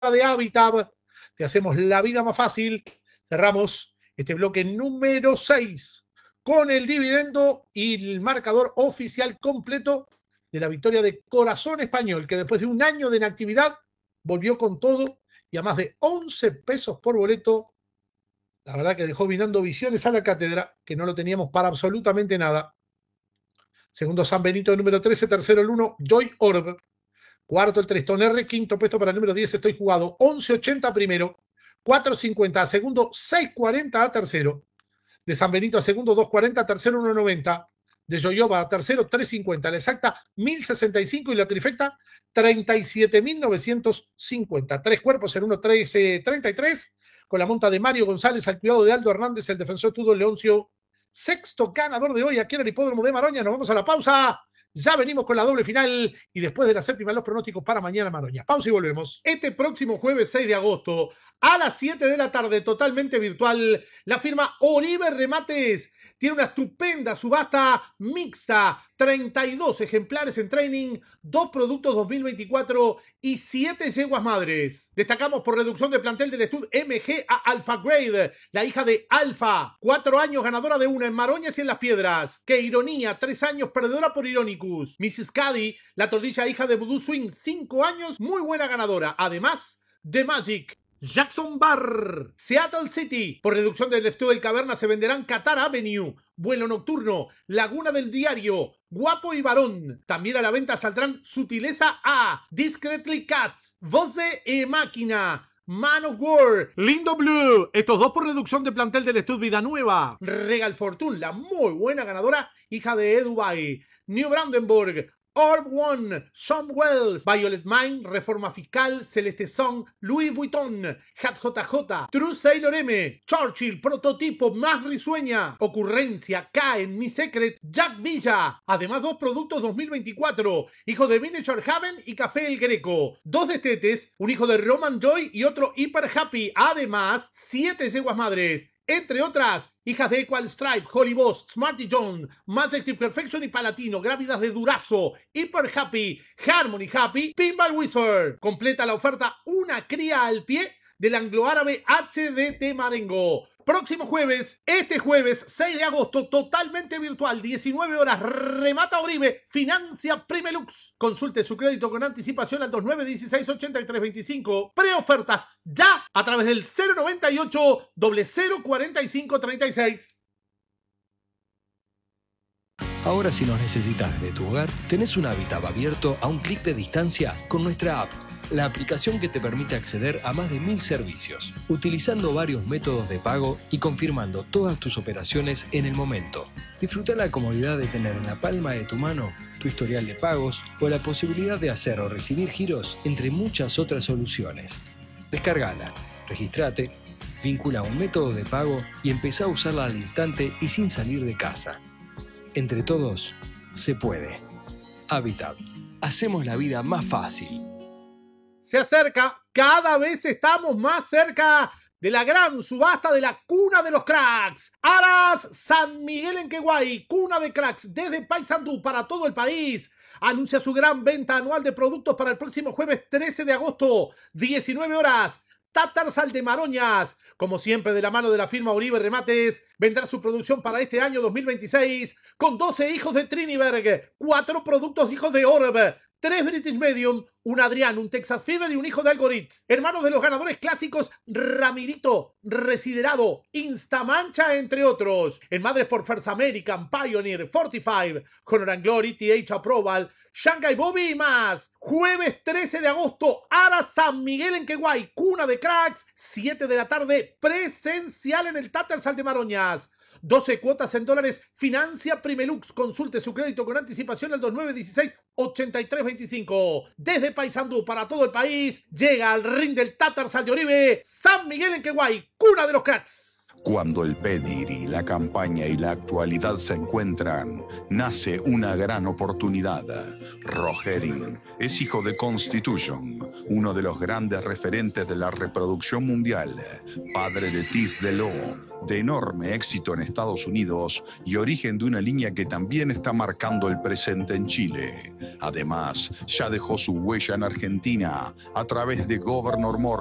de Habitat. Te hacemos la vida más fácil. Cerramos este bloque número 6 con el dividendo y el marcador oficial completo de la victoria de Corazón Español, que después de un año de inactividad volvió con todo y a más de 11 pesos por boleto. La verdad que dejó vinando visiones a la cátedra, que no lo teníamos para absolutamente nada. Segundo, San Benito, número 13. Tercero, el 1, Joy Orb. Cuarto, el Tristón R. Quinto puesto para el número 10, Estoy Jugado. 11.80 primero. 4.50 a segundo. 6.40 a tercero. De San Benito a segundo, 2.40. Tercero, 1.90. De Joyoba a tercero, 3.50. La exacta, 1.065. Y la trifecta, 37.950. Tres cuerpos en 1.13.33. Con la monta de Mario González al cuidado de Aldo Hernández, el defensor Tudo Leoncio. Sexto ganador de hoy aquí en el Hipódromo de Maroña. Nos vamos a la pausa. Ya venimos con la doble final y después de la séptima los pronósticos para mañana Maroña. Pausa y volvemos. Este próximo jueves 6 de agosto a las 7 de la tarde, totalmente virtual, la firma Oribe Remates tiene una estupenda subasta mixta. 32 ejemplares en training, 2 productos 2024 y 7 yeguas madres. Destacamos por reducción de plantel del Stud MG a Alpha Grade, la hija de Alpha, 4 años ganadora de una en Maroñas y en Las Piedras. Qué ironía, 3 años perdedora por Ironicus. Mrs. Caddy, la tordilla hija de Voodoo Swing, 5 años, muy buena ganadora. Además, The Magic. Jackson Bar, Seattle City. Por reducción del Stud del Caverna se venderán Qatar Avenue, Vuelo Nocturno, Laguna del Diario, Guapo y Varón. También a la venta saldrán Sutileza A, Discreetly Cats, Voce e Máquina, Man of War, Lindo Blue. Estos dos por reducción de plantel del Stud Vida Nueva. Regal Fortune, la muy buena ganadora, hija de Dubai. New Brandenburg, Orb One, Sean Wells, Violet Mine, Reforma Fiscal, Celeste Song, Louis Vuitton, Hat JJ, True Sailor M, Churchill, Prototipo más risueña, Ocurrencia, K en Mi Secret, Jack Villa. Además, 2 productos 2024, hijo de Miniature Haven y Café El Greco. 2 destetes, un hijo de Roman Joy y otro Hyper Happy. Además, 7 yeguas madres. Entre otras, hijas de Equal Stripe, Holy Boss, Smarty John, Majestic Perfection y Palatino, Grávidas de Durazo, Hyper Happy, Harmony Happy, Pinball Wizard. Completa la oferta una cría al pie del anglo-árabe HDT Marengo. Próximo jueves, este jueves 6 de agosto, totalmente virtual, 19 horas, remata Oribe, financia Primelux. Consulte su crédito con anticipación al 2916-8325. Preofertas ya a través del 098 0045 36. Ahora, si nos necesitas de tu hogar, tenés un Habitat abierto a un clic de distancia con nuestra app. La aplicación que te permite acceder a más de 1000 servicios, utilizando varios métodos de pago y confirmando todas tus operaciones en el momento. Disfruta la comodidad de tener en la palma de tu mano tu historial de pagos o la posibilidad de hacer o recibir giros, entre muchas otras soluciones. Descárgala, regístrate, vincula un método de pago y empezá a usarla al instante y sin salir de casa. Entre todos, se puede. Habitat. Hacemos la vida más fácil. Se acerca, cada vez estamos más cerca de la gran subasta de la cuna de los cracks. Aras San Miguel en Queguay, cuna de cracks desde Paysandú para todo el país. Anuncia su gran venta anual de productos para el próximo jueves 13 de agosto, 19 horas. Tatarsal de Maroñas, como siempre de la mano de la firma Oribe Remates, vendrá su producción para este año 2026 con 12 hijos de Triniberg, 4 productos hijos de Orb, 3 British Medium, un Adrián, un Texas Fever y un hijo de Algorit. Hermanos de los ganadores clásicos Ramirito, Residerado, Instamancha, entre otros. En madres por First American, Pioneer, 45, Honor and Glory, TH Approval, Shanghai Bobby y más. Jueves 13 de agosto, Ara San Miguel en Queguay, cuna de cracks, 7 de la tarde, presencial en el Tatarsal de Maroñas. 12 cuotas en dólares, financia Primelux. Consulte su crédito con anticipación al 2916-8325. Desde Paysandú para todo el país, llega al ring del Tatarsal de Oribe, San Miguel en Queguay, cuna de los cracks. Cuando el pedigrí, la campaña y la actualidad se encuentran, nace una gran oportunidad. Rohering es hijo de Constitution, uno de los grandes referentes de la reproducción mundial, padre de Tis Delot, de enorme éxito en Estados Unidos y origen de una línea que también está marcando el presente en Chile. Además, ya dejó su huella en Argentina a través de Governor Morgan.